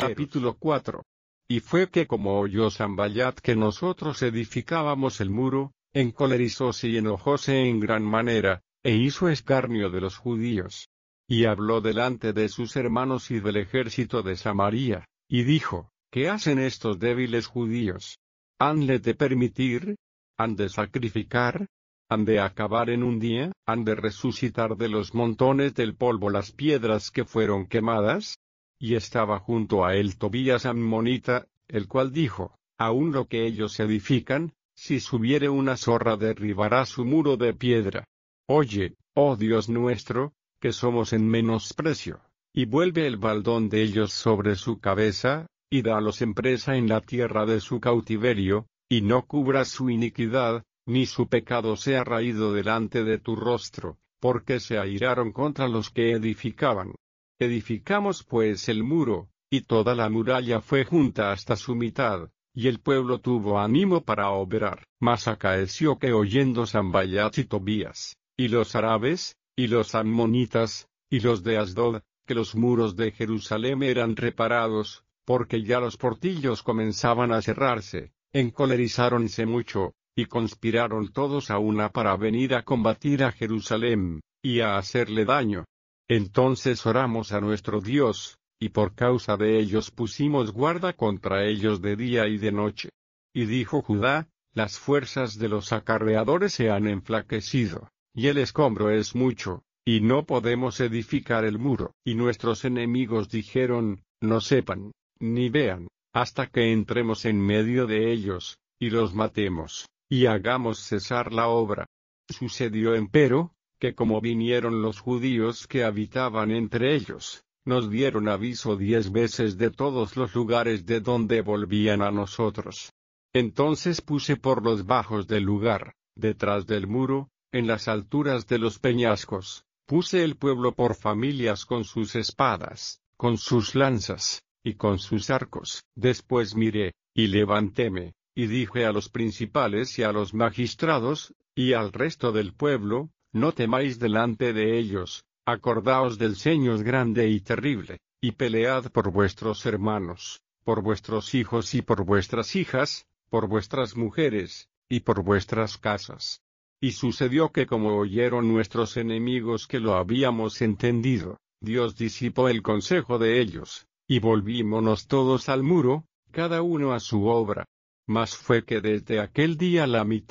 Capítulo 4. Y fue que como oyó Sanballat que nosotros edificábamos el muro, encolerizóse y enojóse en gran manera, e hizo escarnio de los judíos. Y habló delante de sus hermanos y del ejército de Samaria, y dijo: ¿Qué hacen estos débiles judíos? ¿Han-le de permitir? ¿Han de sacrificar? ¿Han de acabar en un día? ¿Han de resucitar de los montones del polvo las piedras que fueron quemadas? Y estaba junto a él Tobías ammonita, el cual dijo: Aun lo que ellos edifican, si subiere una zorra derribará su muro de piedra. Oye, oh Dios nuestro, que somos en menosprecio, y vuelve el baldón de ellos sobre su cabeza, y dalos en presa en la tierra de su cautiverio, y no cubras su iniquidad, ni su pecado sea raído delante de tu rostro, porque se airaron contra los que edificaban. Edificamos pues el muro, y toda la muralla fue junta hasta su mitad, y el pueblo tuvo ánimo para obrar. Mas acaeció que oyendo Sanballat y Tobías, y los árabes, y los ammonitas, y los de Asdod, que los muros de Jerusalén eran reparados, porque ya los portillos comenzaban a cerrarse, encolerizáronse mucho, y conspiraron todos a una para venir a combatir a Jerusalén, y a hacerle daño. Entonces oramos a nuestro Dios, y por causa de ellos pusimos guarda contra ellos de día y de noche. Y dijo Judá: las fuerzas de los acarreadores se han enflaquecido, y el escombro es mucho, y no podemos edificar el muro. Y nuestros enemigos dijeron: no sepan, ni vean, hasta que entremos en medio de ellos, y los matemos, y hagamos cesar la obra. Sucedió empero, que como vinieron los judíos que habitaban entre ellos, nos dieron aviso 10 veces de todos los lugares de donde volvían a nosotros. Entonces puse por los bajos del lugar, detrás del muro, en las alturas de los peñascos, puse el pueblo por familias con sus espadas, con sus lanzas, y con sus arcos. Después miré, y levantéme, y dije a los principales y a los magistrados, y al resto del pueblo: no temáis delante de ellos, acordaos del Señor grande y terrible, y pelead por vuestros hermanos, por vuestros hijos y por vuestras hijas, por vuestras mujeres, y por vuestras casas. Y sucedió que como oyeron nuestros enemigos que lo habíamos entendido, Dios disipó el consejo de ellos, y volvímonos todos al muro, cada uno a su obra. Mas fue que desde aquel día la mitad